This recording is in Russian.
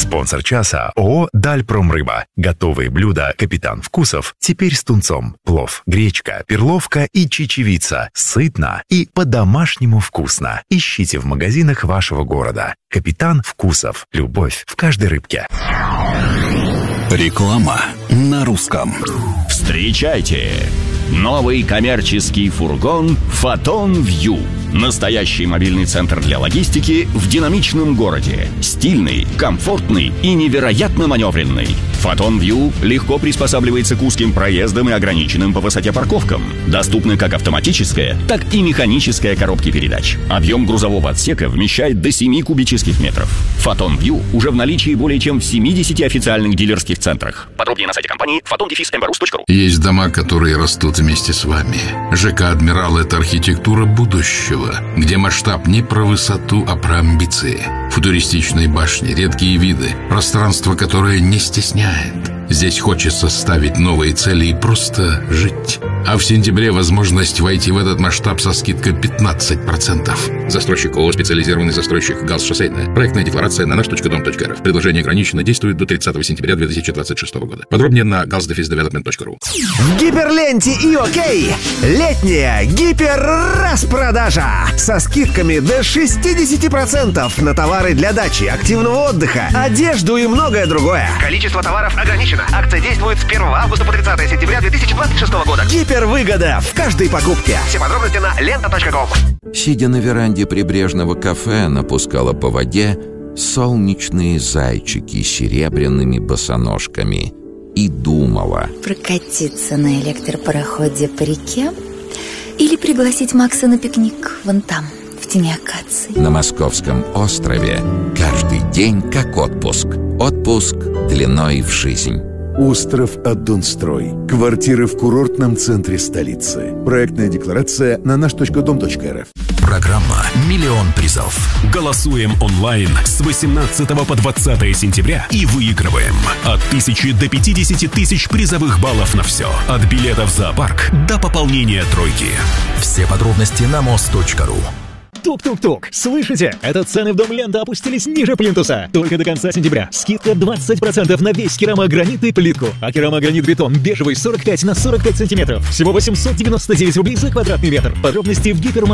Спонсор часа ООО «Дальпромрыба». Готовые блюда «Капитан Вкусов» теперь с тунцом. Плов, гречка, перловка и чечевица. Сытно и по-домашнему вкусно. Ищите в магазинах вашего города. «Капитан Вкусов». Любовь в каждой рыбке. Реклама на русском. Встречайте! Новый коммерческий фургон «Фотон Вью». Настоящий мобильный центр для логистики в динамичном городе. Стильный, комфортный и невероятно маневренный. «Фотон Вью» легко приспосабливается к узким проездам и ограниченным по высоте парковкам. Доступны как автоматическая, так и механическая коробки передач. Объем грузового отсека вмещает до 7 кубических метров. «Фотон Вью» уже в наличии более чем в 70 официальных дилерских центрах. Подробнее на сайте компании photon-mbrus.ru. Есть дома, которые растут вместе с вами. ЖК «Адмирал» — это архитектура будущего, где масштаб не про высоту, а про амбиции. Футуристичные башни, редкие виды, пространство, которое не стесняет. Здесь хочется ставить новые цели и просто жить. А в сентябре возможность войти в этот масштаб со скидкой 15%. Застройщик ООО «Специализированный застройщик ГАЗ Шоссейная». Проектная декларация на наш.дом.рф. Предложение ограничено, действует до 30 сентября 2026 года. Подробнее на gaz-development.ru. В Гиперленте и ОК летняя гиперраспродажа со скидками до 60% на товары для дачи, активного отдыха, одежду и многое другое. Количество товаров ограничено. Акция действует с 1 августа по 30 сентября 2026 года. Гипервыгода в каждой покупке. Все подробности на лента.ком. Сидя на веранде прибрежного кафе, она пускала по воде солнечные зайчики с серебряными босоножками и думала: прокатиться на электропароходе по реке или пригласить Макса на пикник вон там, в тени акаций. На Московском острове каждый день как отпуск. Отпуск длиной в жизнь. Остров Аддонстрой. Квартиры в курортном центре столицы. Проектная декларация на наш.дом.рф. Программа «Миллион призов». Голосуем онлайн с 18 по 20 сентября и выигрываем от 1000 до 50 тысяч призовых баллов на все. От билетов в зоопарк до пополнения тройки. Все подробности на moz.ru. Тук-тук-тук. Слышите? Это цены в Дом Лента опустились ниже плинтуса. Только до конца сентября. Скидка 20% на весь керамогранит и плитку. А керамогранит-бетон бежевый 45 на 45 сантиметров. Всего 899 рублей за квадратный метр. Подробности в гипермаркете.